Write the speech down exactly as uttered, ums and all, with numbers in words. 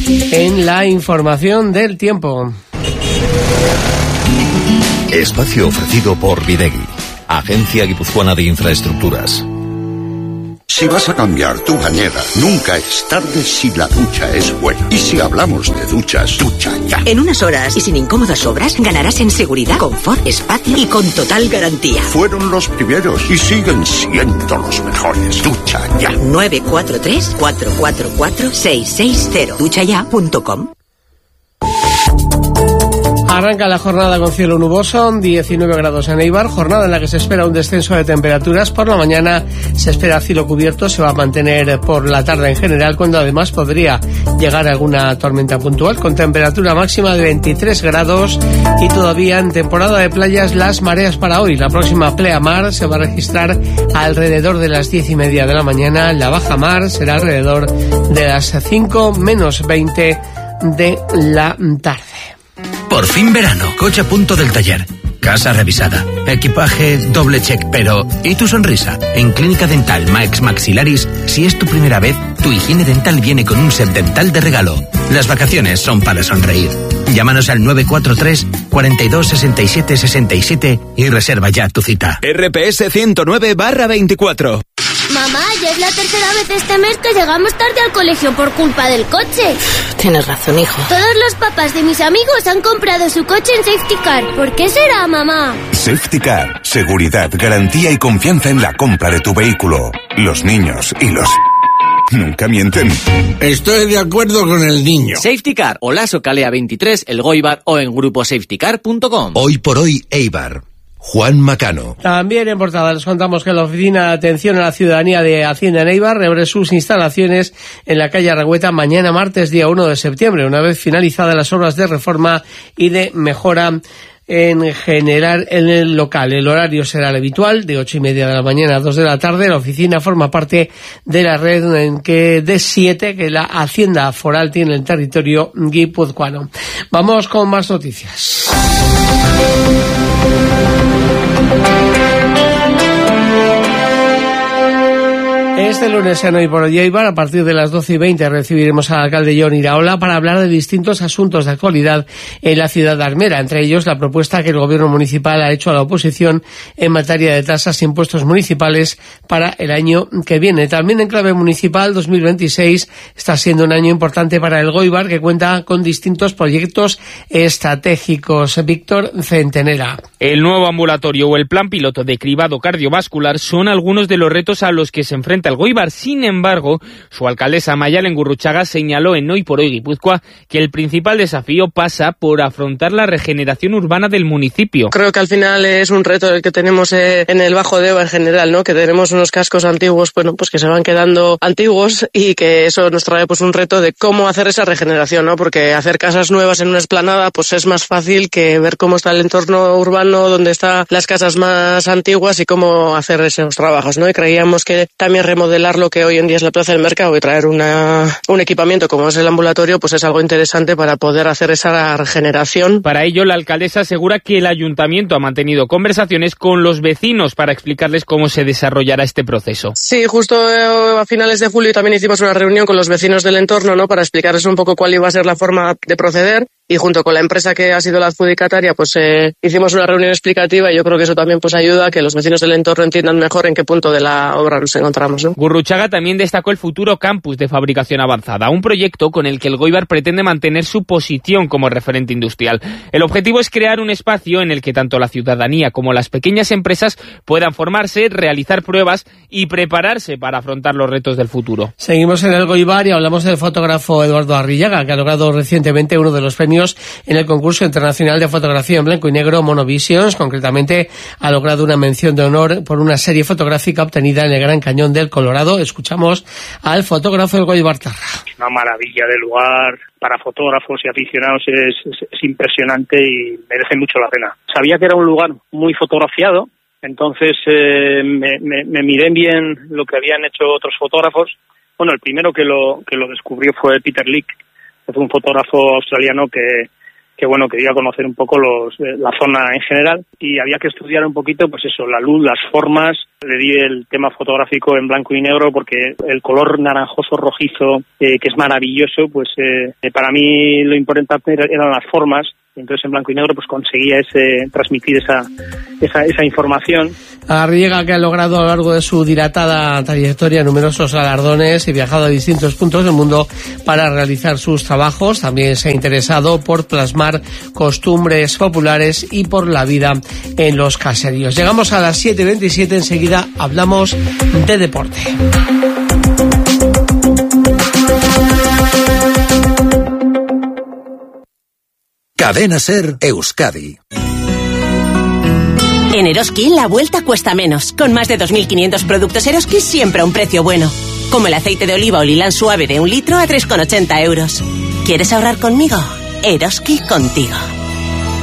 en la información del tiempo. Espacio ofrecido por Videgui, Agencia Guipuzcoana de Infraestructuras. Si vas a cambiar tu bañera, nunca es tarde si la ducha es buena. Y si hablamos de duchas, ducha ya. En unas horas y sin incómodas obras, ganarás en seguridad, confort, espacio y con total garantía. Fueron los primeros y siguen siendo los mejores. Ducha ya. nueve cuatro tres, cuatro cuatro cuatro, seis seis cero. ducha ya punto com. Arranca la jornada con cielo nuboso, diecinueve grados en Eibar, jornada en la que se espera un descenso de temperaturas. Por la mañana se espera cielo cubierto, se va a mantener por la tarde en general, cuando además podría llegar alguna tormenta puntual, con temperatura máxima de veintitrés grados y todavía en temporada de playas las mareas para hoy. La próxima pleamar se va a registrar alrededor de las diez y media de la mañana, la baja mar será alrededor de las cinco menos veinte de la tarde. Por fin verano, coche a punto del taller. Casa revisada, equipaje doble check, pero ¿y tu sonrisa? En Clínica Dental Max Maxilaris, si es tu primera vez, tu higiene dental viene con un set dental de regalo. Las vacaciones son para sonreír. Llámanos al nueve cuatro tres, cuarenta y dos, sesenta y siete, sesenta y siete y reserva ya tu cita. R P S ciento nueve barra veinticuatro. Mamá, ya es la tercera vez este mes que llegamos tarde al colegio por culpa del coche. Tienes razón, hijo. Todos los papás de mis amigos han comprado su coche en Safety Car. ¿Por qué será, mamá? Safety Car. Seguridad, garantía y confianza en la compra de tu vehículo. Los niños y los... nunca mienten. Estoy de acuerdo con el niño. Safety Car, Olaso Calea veintitrés, El Goibar o en grupo safety car punto com. Hoy por hoy, Eibar. Juan Macano. También en portada les contamos que la Oficina de Atención a la Ciudadanía de Hacienda en Eibar reabre sus instalaciones en la calle Arregüeta mañana martes, día uno de septiembre, una vez finalizadas las obras de reforma y de mejora en general en el local. El horario será el habitual, de ocho y media de la mañana a dos de la tarde. La oficina forma parte de la red en que de siete que la Hacienda Foral tiene en el territorio guipuzcoano. Vamos con más noticias. Este lunes en Hoy por Hoy Eibar, a partir de las doce y veinte, recibiremos al alcalde Jon Iraola para hablar de distintos asuntos de actualidad en la ciudad de Armera, entre ellos la propuesta que el gobierno municipal ha hecho a la oposición en materia de tasas e impuestos municipales para el año que viene. También en clave municipal, dos mil veintiséis está siendo un año importante para el Goibar, que cuenta con distintos proyectos estratégicos. Víctor Centenera. El nuevo ambulatorio o el plan piloto de cribado cardiovascular son algunos de los retos a los que se enfrenta el Goibar. Sin embargo, su alcaldesa Mayalen Gurruchaga señaló en Hoy por Hoy Guipúzcoa que el principal desafío pasa por afrontar la regeneración urbana del municipio. Creo que al final es un reto el que tenemos eh, en el Bajo Deba en general, ¿no? Que tenemos unos cascos antiguos, bueno, pues que se van quedando antiguos y que eso nos trae pues un reto de cómo hacer esa regeneración, ¿no? Porque hacer casas nuevas en una explanada pues es más fácil que ver cómo está el entorno urbano, donde están las casas más antiguas y cómo hacer esos trabajos, ¿no? Y creíamos que también remodelar lo que hoy en día es la Plaza del Mercado y traer una, un equipamiento como es el ambulatorio, pues es algo interesante para poder hacer esa regeneración. Para ello, la alcaldesa asegura que el ayuntamiento ha mantenido conversaciones con los vecinos para explicarles cómo se desarrollará este proceso. Sí, justo a finales de julio también hicimos una reunión con los vecinos del entorno, ¿no? Para explicarles un poco cuál iba a ser la forma de proceder. Y junto con la empresa que ha sido la adjudicataria, pues eh, hicimos una reunión explicativa y yo creo que eso también pues ayuda a que los vecinos del entorno entiendan mejor en qué punto de la obra nos encontramos, ¿no? Gurruchaga también destacó el futuro campus de fabricación avanzada, un proyecto con el que el Goibar pretende mantener su posición como referente industrial. El objetivo es crear un espacio en el que tanto la ciudadanía como las pequeñas empresas puedan formarse, realizar pruebas y prepararse para afrontar los retos del futuro. Seguimos en el Goibar y hablamos del fotógrafo Eduardo Arrillaga, que ha logrado recientemente uno de los premios en el concurso internacional de fotografía en blanco y negro Monovisions. Concretamente ha logrado una mención de honor por una serie fotográfica obtenida en el Gran Cañón del Colorado. Escuchamos al fotógrafo del Goibartarra. Una maravilla de lugar, para fotógrafos y aficionados es, es, es impresionante y merece mucho la pena. Sabía que era un lugar muy fotografiado, entonces eh, me, me, me miré bien lo que habían hecho otros fotógrafos. Bueno, el primero que lo que lo descubrió fue Peter Lick. Es un fotógrafo australiano que, que bueno, quería conocer un poco los, la zona en general y había que estudiar un poquito, pues eso, la luz, las formas. Le di el tema fotográfico en blanco y negro porque el color naranjoso rojizo, eh, que es maravilloso, pues eh, para mí lo importante eran las formas. Entonces en blanco y negro pues conseguía ese transmitir esa, esa, esa información. Arriaga, que ha logrado a lo largo de su dilatada trayectoria numerosos galardones y viajado a distintos puntos del mundo para realizar sus trabajos. También se ha interesado por plasmar costumbres populares y por la vida en los caseríos. Llegamos a las siete y veintisiete, enseguida hablamos de deporte. Cadena Ser Euskadi. En Eroski la vuelta cuesta menos. Con más de dos mil quinientos productos Eroski siempre a un precio bueno. Como el aceite de oliva o lilán suave de un litro a tres con ochenta euros. ¿Quieres ahorrar conmigo? Eroski contigo.